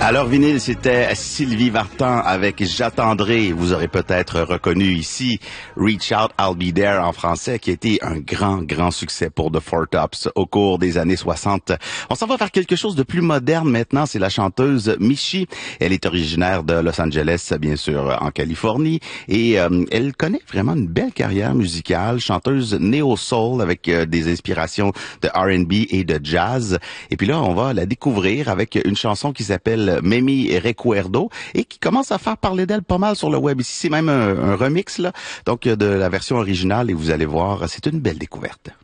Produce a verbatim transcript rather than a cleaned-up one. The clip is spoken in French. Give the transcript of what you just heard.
Alors vinyle, c'était Sylvie Vartan avec J'attendrai. Vous aurez peut-être reconnu ici Reach Out, I'll Be There en français, qui a été un grand, grand succès pour The Four Tops au cours des années soixante. On s'en va vers quelque chose de plus moderne maintenant. C'est la chanteuse Michie. Elle est originaire de Los Angeles, bien sûr, en Californie. Et euh, elle connaît vraiment une belle carrière musicale. Chanteuse néo-soul avec euh, des inspirations de R and B et de jazz. Et puis là, on va la découvrir avec une chanson qui s'appelle Memi Recuerdo et qui commence à faire parler d'elle pas mal sur le web. Ici, c'est même un, un remix là, donc de la version originale et vous allez voir, c'est une belle découverte.